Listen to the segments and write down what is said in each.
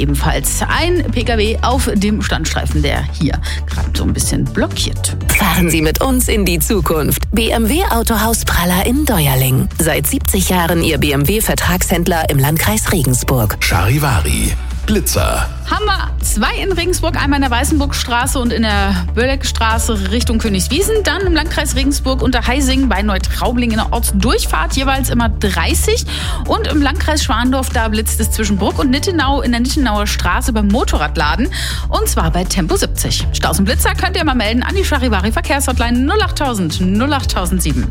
ebenfalls ein PKW auf dem Standstreifen, der hier gerade so ein bisschen blockiert. Fahren Sie mit uns in die Zukunft. BMW Autohaus Praller in Deuerling. Seit 70 Jahren Ihr BMW-Vertragshändler im Landkreis Regensburg. Charivari. Glitzer. Haben wir 2 in Regensburg, einmal in der Weißenburgstraße und in der Bölleckstraße Richtung Königswiesen. Dann im Landkreis Regensburg unter Heising bei Neutraubling in der Ortsdurchfahrt jeweils immer 30. Und im Landkreis Schwandorf, da blitzt es zwischen Bruck und Nittenau in der Nittenauer Straße beim Motorradladen. Und zwar bei Tempo 70. Staus und Blitzer könnt ihr mal melden an die Charivari Verkehrshotline 08000 08007.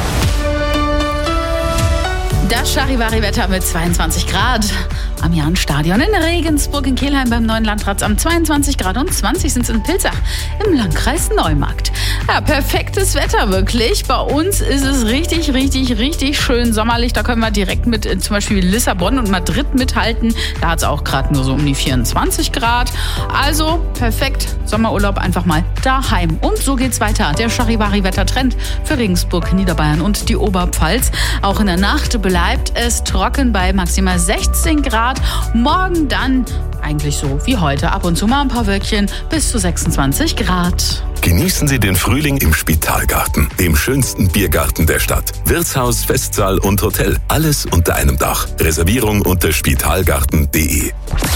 Das Charivari-Wetter mit 22 Grad. Am Jahnstadion in Regensburg, in Kelheim beim neuen Landratsamt 22 Grad und 20 sind es in Pilzach im Landkreis Neumarkt. Ja, perfektes Wetter wirklich. Bei uns ist es richtig, richtig, richtig schön sommerlich. Da können wir direkt mit zum Beispiel Lissabon und Madrid mithalten. Da hat es auch gerade nur so um die 24 Grad. Also perfekt. Sommerurlaub einfach mal daheim. Und so geht's weiter. Der Charivari-Wettertrend für Regensburg, Niederbayern und die Oberpfalz. Auch in der Nacht bleibt es trocken bei maximal 16 Grad. Morgen dann eigentlich so wie heute. Ab und zu mal ein paar Wölkchen bis zu 26 Grad. Genießen Sie den Frühling im Spitalgarten, dem schönsten Biergarten der Stadt. Wirtshaus, Festsaal und Hotel. Alles unter einem Dach. Reservierung unter spitalgarten.de.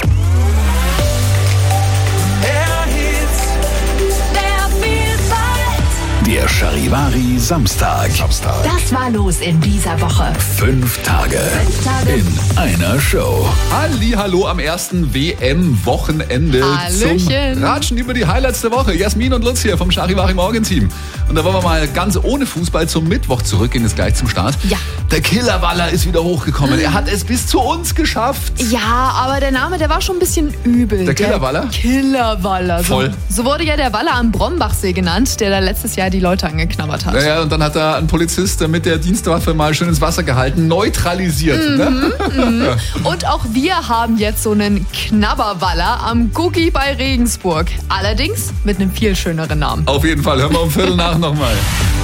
Der Charivari Samstag. Das war los in dieser Woche. 5 Tage in einer Show. Hallihallo am ersten WM-Wochenende Hallöchen. zum Ratschen über die Highlights der Woche. Jasmin und Lutz hier vom Charivari Morgenteam. Und da wollen wir mal ganz ohne Fußball zum Mittwoch zurückgehen, jetzt gleich zum Start. Ja. Der Killerwaller ist wieder hochgekommen. Er hat es bis zu uns geschafft. Ja, aber der Name, der war schon ein bisschen übel. Der Killerwaller? Killerwaller. Voll. So wurde ja der Waller am Brombachsee genannt, der da letztes Jahr die Leute angeknabbert hat. Naja, und dann hat da ein Polizist mit der Dienstwaffe mal schön ins Wasser gehalten, neutralisiert. Ne? Und auch wir haben jetzt so einen Knabberwaller am Guggi bei Regensburg. Allerdings mit einem viel schöneren Namen. Auf jeden Fall, hören wir um 7:15 nochmal.